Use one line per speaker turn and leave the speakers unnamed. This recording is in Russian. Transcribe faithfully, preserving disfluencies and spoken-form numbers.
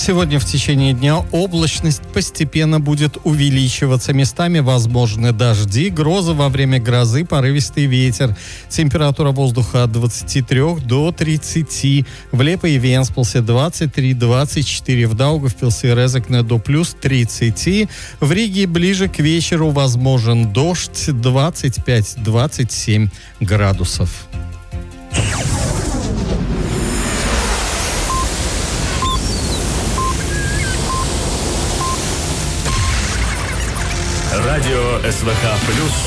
Сегодня в течение дня облачность постепенно будет увеличиваться. Местами возможны дожди, грозы во время грозы, порывистый ветер. Температура воздуха от двадцати трёх до тридцати. В Лепе и Венспилсе двадцать три - двадцать четыре. В Даугавпилсе и Резекне до плюс тридцати. В Риге ближе к вечеру возможен дождь двадцать пять - двадцать семь градусов.
Радио СВХ плюс